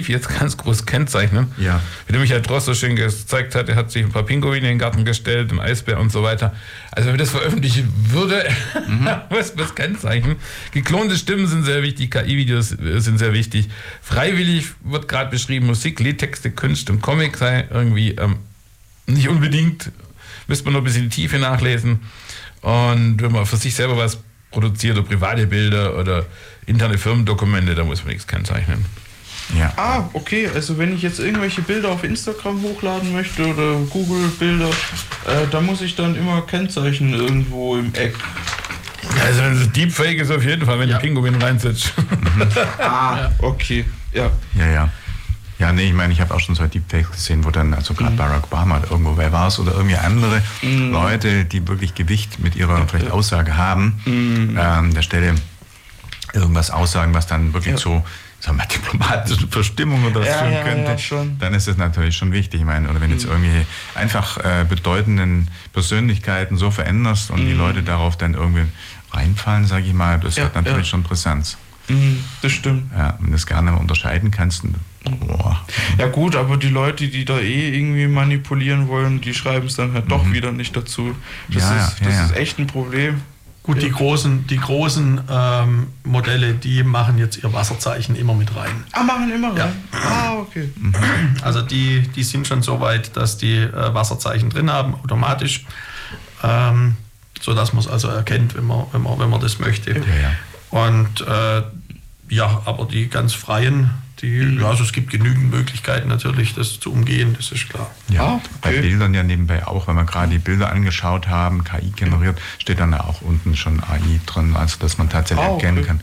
definitiv jetzt ganz groß kennzeichnen. Ja. Wie der Michael Drost so schön gezeigt hat, er hat sich ein paar Pinguine in den Garten gestellt, einen Eisbär und so weiter. Also wenn das veröffentlichen würde, was kennzeichnen. Geklonte Stimmen sind sehr wichtig, KI-Videos sind sehr wichtig. Freiwillig wird gerade beschrieben, Musik, Liedtexte, Kunst und Comic sei irgendwie nicht unbedingt, müsste man noch ein bisschen in die Tiefe nachlesen. Und wenn man für sich selber was produziert oder private Bilder oder interne Firmendokumente, da muss man nichts kennzeichnen. Ja. Ah, okay, also wenn ich jetzt irgendwelche Bilder auf Instagram hochladen möchte oder Google-Bilder, da muss ich dann immer kennzeichnen irgendwo im Eck. Also Deepfake ist auf jeden Fall, wenn du Pinguin reinsetzt. Okay, ja. Ja, nee, ich meine, ich habe auch schon so Deepfakes gesehen, wo dann, also gerade Barack Obama oder irgendwo wer war es oder irgendwie andere Leute, die wirklich Gewicht mit ihrer vielleicht Aussage haben, der Stelle irgendwas aussagen, was dann wirklich zu, sagen wir mal, diplomatischen Verstimmung oder was führen könnte, dann ist es natürlich schon wichtig. Ich meine, oder wenn jetzt irgendwie einfach bedeutenden Persönlichkeiten so veränderst und die Leute darauf dann irgendwie reinfallen, sage ich mal, das hat natürlich schon Brisanz. Das stimmt. Ja, wenn du das gerne mal unterscheiden kannst. Ja gut, aber die Leute, die da irgendwie manipulieren wollen, die schreiben es dann halt doch wieder nicht dazu. Das ist echt ein Problem. Gut, die großen Modelle, die machen jetzt ihr Wasserzeichen immer mit rein. Machen immer rein? Ja. Okay. Also die sind schon so weit, dass die Wasserzeichen drin haben, automatisch, sodass man es also erkennt, wenn man das möchte. Und aber die ganz freien, also es gibt genügend Möglichkeiten natürlich, das zu umgehen, das ist klar. Ja, bei Bildern ja nebenbei auch, wenn wir gerade die Bilder angeschaut haben, KI generiert, steht dann ja auch unten schon AI drin, also dass man tatsächlich erkennen kann.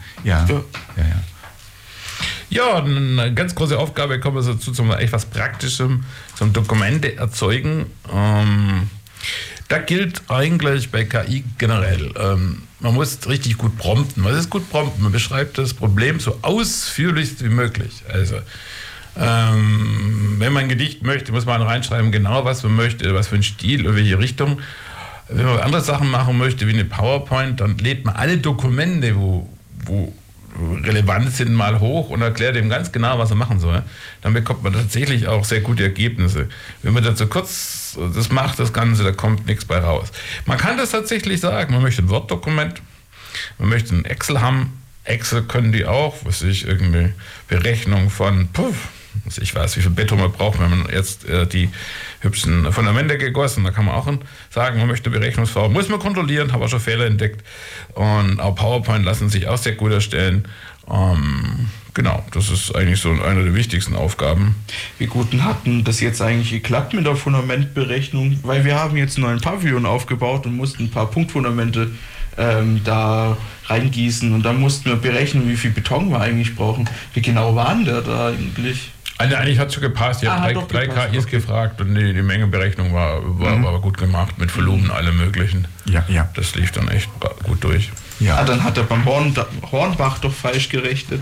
Ja, eine ganz große Aufgabe kommen wir dazu, zum etwas Praktischem, zum Dokumente erzeugen. Da gilt eigentlich bei KI generell, man muss richtig gut prompten. Was ist gut prompten? Man beschreibt das Problem so ausführlich wie möglich. Also, wenn man ein Gedicht möchte, muss man reinschreiben, genau was man möchte, was für ein Stil, in welche Richtung. Wenn man andere Sachen machen möchte, wie eine PowerPoint, dann lädt man alle Dokumente, wo relevant sind, mal hoch und erklärt ihm ganz genau, was er machen soll. Dann bekommt man tatsächlich auch sehr gute Ergebnisse. Wenn man dann so kurz das macht, das Ganze, da kommt nichts bei raus. Man kann das tatsächlich sagen, man möchte ein Word-Dokument, man möchte ein Excel haben. Excel können die auch, irgendwie Berechnung von, ich weiß, wie viel Beton man braucht, wenn man jetzt die hübschen Fundamente gegossen, da kann man auch sagen, man möchte Berechnungsform, muss man kontrollieren, habe auch schon Fehler entdeckt und auch PowerPoint lassen sich auch sehr gut erstellen. Genau, das ist eigentlich so eine der wichtigsten Aufgaben. Wie gut hat denn das jetzt eigentlich geklappt mit der Fundamentberechnung? Weil wir haben jetzt einen neuen Pavillon aufgebaut und mussten ein paar Punktfundamente da reingießen und dann mussten wir berechnen, wie viel Beton wir eigentlich brauchen. Wie genau waren der da eigentlich? Eigentlich hat es schon gepasst. Ich habe drei KIs gefragt und die Mengenberechnung war gut gemacht, mit Volumen, alle möglichen. Ja. Das lief dann echt gut durch. Ja, dann hat er beim Hornbach doch falsch gerechnet.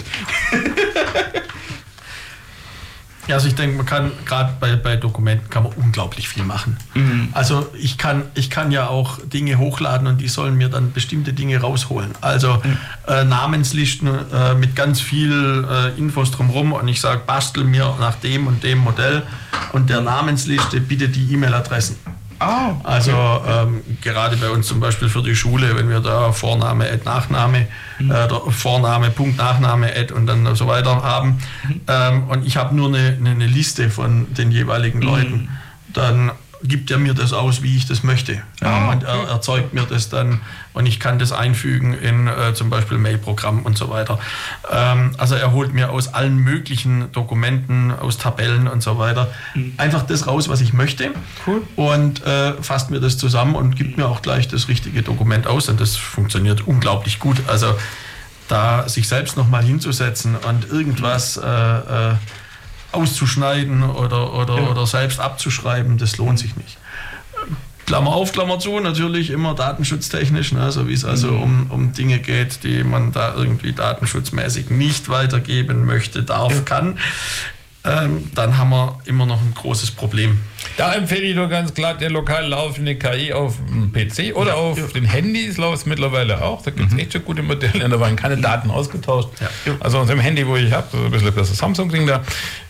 Ja, also ich denke, man kann gerade bei Dokumenten kann man unglaublich viel machen. Also ich kann ja auch Dinge hochladen und die sollen mir dann bestimmte Dinge rausholen. Also Namenslisten mit ganz viel Infos drumherum und ich sage, bastel mir nach dem und dem Modell und der Namensliste bitte die E-Mail-Adressen. Also gerade bei uns zum Beispiel für die Schule, wenn wir da Vorname, Nachname, Vorname, Punkt, Nachname, und dann so weiter haben und ich habe nur eine Liste von den jeweiligen Leuten, dann gibt er mir das aus, wie ich das möchte. Und er erzeugt mir das dann und ich kann das einfügen in zum Beispiel Mailprogramm und so weiter. Also er holt mir aus allen möglichen Dokumenten, aus Tabellen und so weiter, einfach das raus, was ich möchte und fasst mir das zusammen und gibt mir auch gleich das richtige Dokument aus und das funktioniert unglaublich gut. Also da sich selbst nochmal hinzusetzen und irgendwas auszuschneiden oder selbst abzuschreiben, das lohnt sich nicht. Klammer auf, Klammer zu, natürlich immer datenschutztechnisch, ne, so wie es also um Dinge geht, die man da irgendwie datenschutzmäßig nicht weitergeben möchte, kann. Dann haben wir immer noch ein großes Problem. Da empfehle ich nur ganz klar der lokal laufende KI auf dem PC oder auf den Handys läuft es mittlerweile auch. Da gibt es echt schon gute Modelle, da waren keine Daten ausgetauscht. Also auf dem Handy, wo ich habe, so ein bisschen das Samsung-Ding da,